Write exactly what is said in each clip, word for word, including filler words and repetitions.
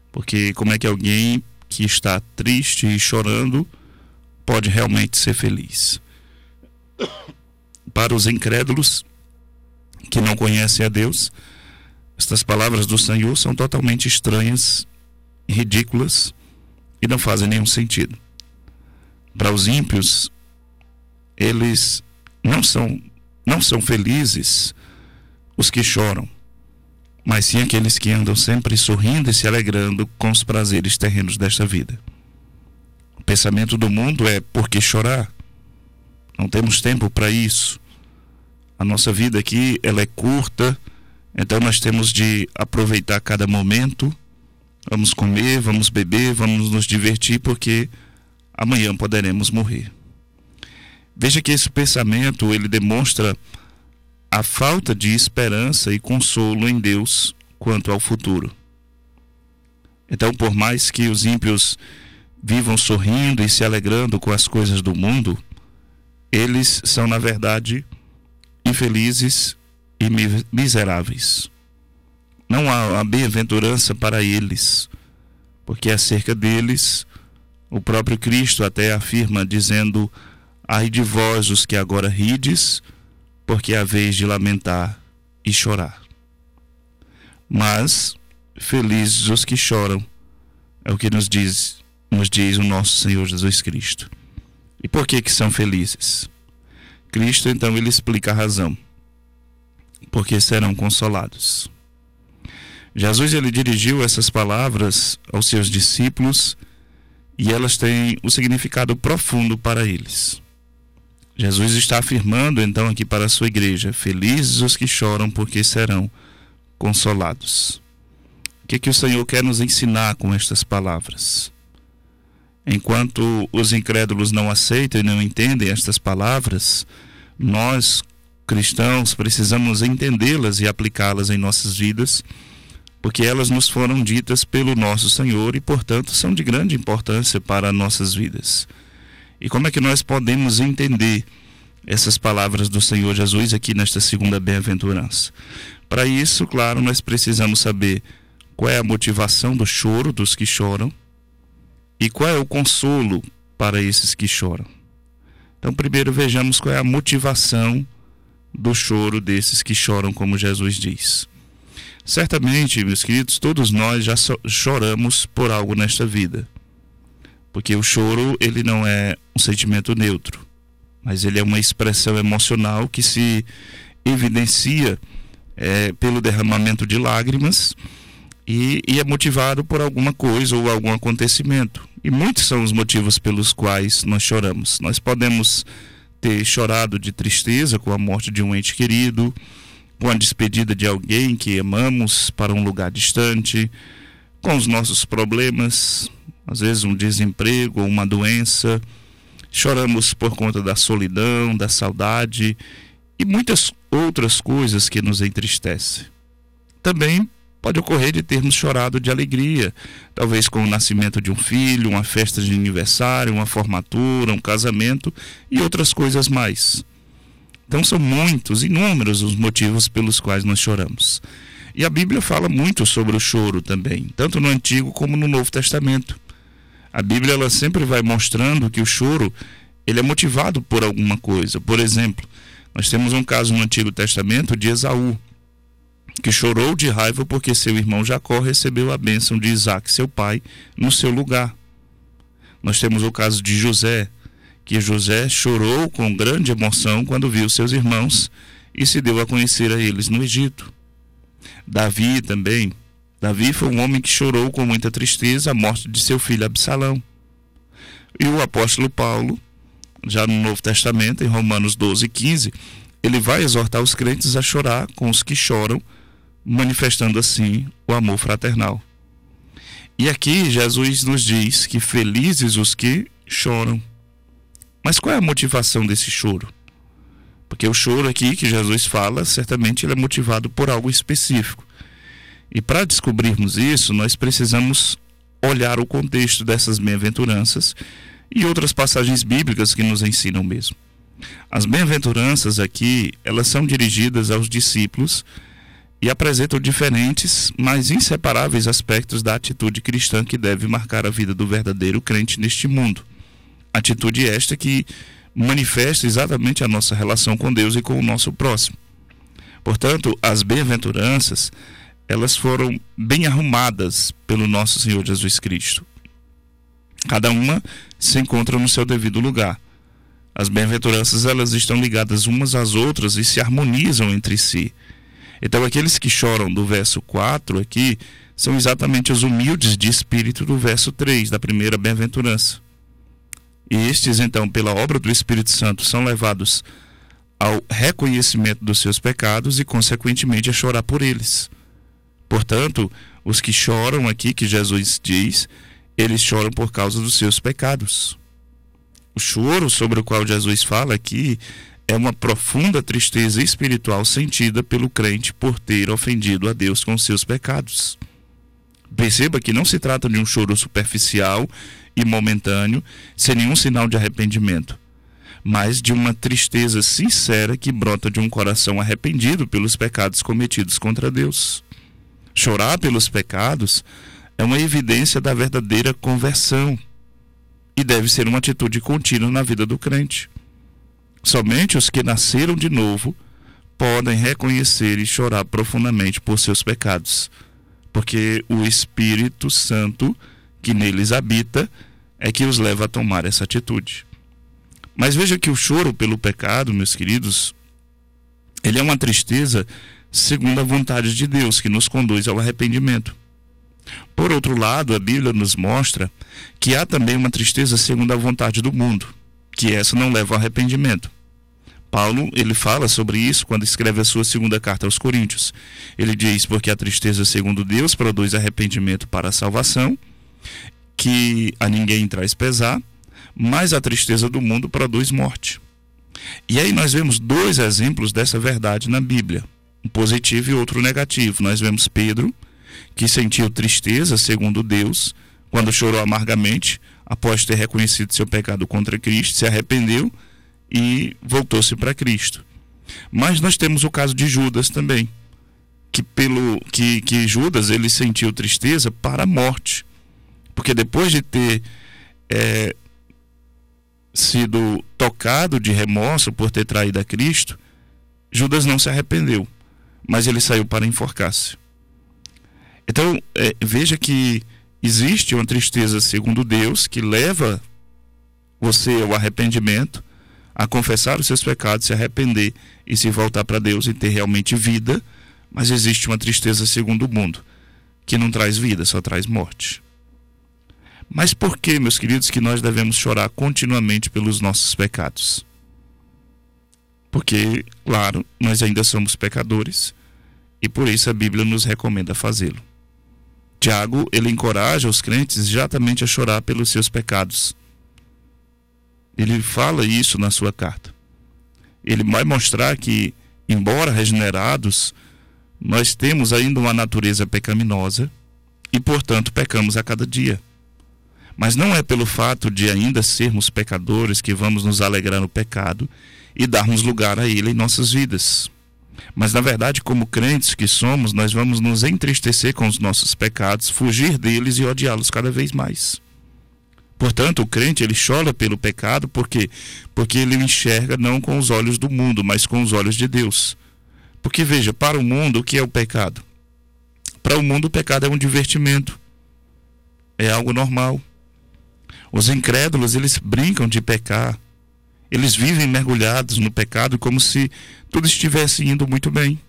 Porque como é que alguém que está triste e chorando pode realmente ser feliz? Para os incrédulos que não conhecem a Deus, estas palavras do Senhor são totalmente estranhas, ridículas e não fazem nenhum sentido. Para os ímpios, eles não são, não são felizes os que choram, mas sim aqueles que andam sempre sorrindo e se alegrando com os prazeres terrenos desta vida. O pensamento do mundo é: por que chorar? Não temos tempo para isso. A nossa vida aqui, ela é curta, então nós temos de aproveitar cada momento. Vamos comer, vamos beber, vamos nos divertir, porque amanhã poderemos morrer. Veja que esse pensamento, ele demonstra a falta de esperança e consolo em Deus quanto ao futuro. Então, por mais que os ímpios vivam sorrindo e se alegrando com as coisas do mundo, eles são, na verdade, infelizes e miseráveis. Não há a bem-aventurança para eles, porque acerca deles o próprio Cristo até afirma, dizendo: ai de vós os que agora rides, porque é a vez de lamentar e chorar. Mas felizes os que choram, é o que nos diz, nos diz o nosso Senhor Jesus Cristo. E por que que são felizes? Cristo, então, ele explica a razão. Porque serão consolados. Jesus, ele dirigiu essas palavras aos seus discípulos e elas têm um significado profundo para eles. Jesus está afirmando, então, aqui para a sua igreja: felizes os que choram, porque serão consolados. O que que o Senhor quer nos ensinar com estas palavras? Enquanto os incrédulos não aceitam e não entendem estas palavras, nós, cristãos, precisamos entendê-las e aplicá-las em nossas vidas, porque elas nos foram ditas pelo nosso Senhor e, portanto, são de grande importância para nossas vidas. E como é que nós podemos entender essas palavras do Senhor Jesus aqui nesta segunda bem-aventurança? Para isso, claro, nós precisamos saber qual é a motivação do choro dos que choram e qual é o consolo para esses que choram. Então, primeiro vejamos qual é a motivação do choro desses que choram, como Jesus diz. Certamente, meus queridos, todos nós já choramos por algo nesta vida. Porque o choro, ele não é um sentimento neutro, mas ele é uma expressão emocional que se evidencia é, pelo derramamento de lágrimas e, e é motivado por alguma coisa ou algum acontecimento. E muitos são os motivos pelos quais nós choramos. Nós podemos ter chorado de tristeza com a morte de um ente querido, com a despedida de alguém que amamos para um lugar distante, com os nossos problemas, às vezes um desemprego ou uma doença. Choramos por conta da solidão, da saudade e muitas outras coisas que nos entristecem. Também pode ocorrer de termos chorado de alegria, talvez com o nascimento de um filho, uma festa de aniversário, uma formatura, um casamento e outras coisas mais. Então são muitos, inúmeros os motivos pelos quais nós choramos. E a Bíblia fala muito sobre o choro também, tanto no Antigo como no Novo Testamento. A Bíblia, ela sempre vai mostrando que o choro, ele é motivado por alguma coisa. Por exemplo, nós temos um caso no Antigo Testamento de Esaú, que chorou de raiva porque seu irmão Jacó recebeu a bênção de Isaac, seu pai, no seu lugar. Nós temos o caso de José, que José chorou com grande emoção quando viu seus irmãos e se deu a conhecer a eles no Egito. Davi também. Davi foi um homem que chorou com muita tristeza a morte de seu filho Absalão. E o apóstolo Paulo, já no Novo Testamento, em Romanos doze, quinze, ele vai exortar os crentes a chorar com os que choram, manifestando assim o amor fraternal. E aqui Jesus nos diz que felizes os que choram. Mas qual é a motivação desse choro? Porque o choro aqui que Jesus fala, certamente ele é motivado por algo específico. E para descobrirmos isso, nós precisamos olhar o contexto dessas bem-aventuranças e outras passagens bíblicas que nos ensinam mesmo. As bem-aventuranças aqui, elas são dirigidas aos discípulos e apresentam diferentes, mas inseparáveis aspectos da atitude cristã que deve marcar a vida do verdadeiro crente neste mundo. Atitude esta que manifesta exatamente a nossa relação com Deus e com o nosso próximo. Portanto, as bem-aventuranças, elas foram bem arrumadas pelo nosso Senhor Jesus Cristo. Cada uma se encontra no seu devido lugar. As bem-aventuranças, elas estão ligadas umas às outras e se harmonizam entre si. Então, aqueles que choram do verso quatro aqui são exatamente os humildes de espírito do verso três, da primeira bem-aventurança. E estes, então, pela obra do Espírito Santo, são levados ao reconhecimento dos seus pecados e, consequentemente, a chorar por eles. Portanto, os que choram aqui, que Jesus diz, eles choram por causa dos seus pecados. O choro sobre o qual Jesus fala aqui é uma profunda tristeza espiritual sentida pelo crente por ter ofendido a Deus com seus pecados. Perceba que não se trata de um choro superficial e momentâneo, sem nenhum sinal de arrependimento, mas de uma tristeza sincera que brota de um coração arrependido pelos pecados cometidos contra Deus. Chorar pelos pecados é uma evidência da verdadeira conversão e deve ser uma atitude contínua na vida do crente. Somente os que nasceram de novo podem reconhecer e chorar profundamente por seus pecados, porque o Espírito Santo que neles habita é que os leva a tomar essa atitude. Mas veja que o choro pelo pecado, meus queridos, ele é uma tristeza segundo a vontade de Deus, que nos conduz ao arrependimento. Por outro lado, a Bíblia nos mostra que há também uma tristeza segundo a vontade do mundo, que essa não leva ao arrependimento. Paulo, ele fala sobre isso quando escreve a sua segunda carta aos Coríntios. Ele diz, porque a tristeza segundo Deus produz arrependimento para a salvação, que a ninguém traz pesar, mas a tristeza do mundo produz morte. E aí nós vemos dois exemplos dessa verdade na Bíblia, um positivo e outro negativo. Nós vemos Pedro, que sentiu tristeza segundo Deus, quando chorou amargamente, após ter reconhecido seu pecado contra Cristo, se arrependeu e voltou-se para Cristo. Mas nós temos o caso de Judas também, que, pelo, que, que Judas ele sentiu tristeza para a morte, porque depois de ter é, sido tocado de remorso por ter traído a Cristo, Judas não se arrependeu, mas ele saiu para enforcar-se. Então, é, veja que existe uma tristeza segundo Deus que leva você ao arrependimento, a confessar os seus pecados, se arrepender e se voltar para Deus e ter realmente vida. Mas existe uma tristeza segundo o mundo, que não traz vida, só traz morte. Mas por que, meus queridos, que nós devemos chorar continuamente pelos nossos pecados? Porque, claro, nós ainda somos pecadores e por isso a Bíblia nos recomenda fazê-lo. Tiago, ele encoraja os crentes exatamente a chorar pelos seus pecados. Ele fala isso na sua carta. Ele vai mostrar que, embora regenerados, nós temos ainda uma natureza pecaminosa e, portanto, pecamos a cada dia. Mas não é pelo fato de ainda sermos pecadores que vamos nos alegrar no pecado e darmos lugar a ele em nossas vidas. Mas, na verdade, como crentes que somos, nós vamos nos entristecer com os nossos pecados, fugir deles e odiá-los cada vez mais. Portanto, o crente, ele chora pelo pecado, por quê? Porque ele o enxerga não com os olhos do mundo, mas com os olhos de Deus. Porque, veja, para o mundo, o que é o pecado? Para o mundo, o pecado é um divertimento. É algo normal. Os incrédulos, eles brincam de pecar. Eles vivem mergulhados no pecado como se tudo estivesse indo muito bem.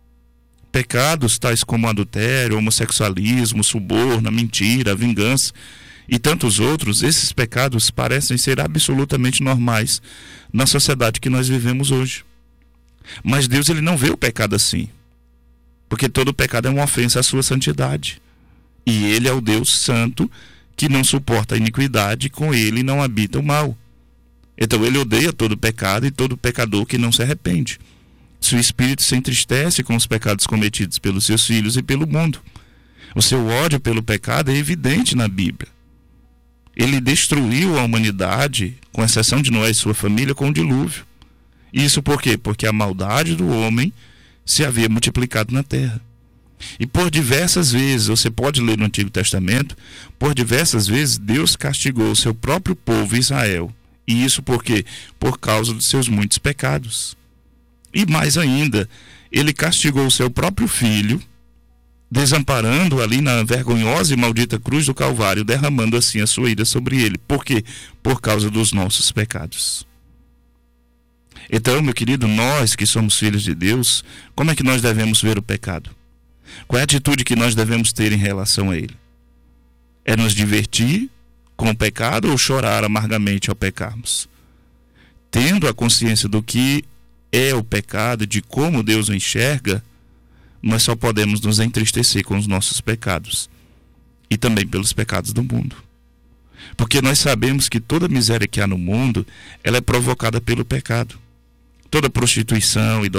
Pecados tais como adultério, homossexualismo, suborno, mentira, vingança e tantos outros, esses pecados parecem ser absolutamente normais na sociedade que nós vivemos hoje. Mas Deus, ele não vê o pecado assim, porque todo pecado é uma ofensa à sua santidade. E ele é o Deus santo que não suporta a iniquidade, e com ele não habita o mal. Então ele odeia todo pecado e todo pecador que não se arrepende. Seu espírito se entristece com os pecados cometidos pelos seus filhos e pelo mundo. O seu ódio pelo pecado é evidente na Bíblia. Ele destruiu a humanidade, com exceção de Noé e sua família, com o dilúvio. Isso por quê? Porque a maldade do homem se havia multiplicado na terra. E por diversas vezes, você pode ler no Antigo Testamento, por diversas vezes Deus castigou o seu próprio povo Israel. E isso por quê? Por causa dos seus muitos pecados. E mais ainda, ele castigou o seu próprio filho, desamparando ali na vergonhosa e maldita cruz do Calvário, derramando assim a sua ira sobre ele. Por quê? Por causa dos nossos pecados. Então, meu querido, nós que somos filhos de Deus, como é que nós devemos ver o pecado? Qual é a atitude que nós devemos ter em relação a ele? É nos divertir com o pecado ou chorar amargamente ao pecarmos? Tendo a consciência do que é o pecado, de como Deus o enxerga, nós só podemos nos entristecer com os nossos pecados e também pelos pecados do mundo. Porque nós sabemos que toda miséria que há no mundo, ela é provocada pelo pecado. Toda prostituição,